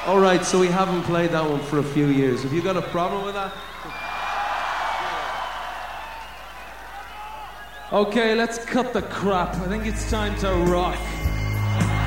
All right, so we haven't played that one for a few years. Have you got a problem with that? Okay, let's cut the crap. I think it's time to rock.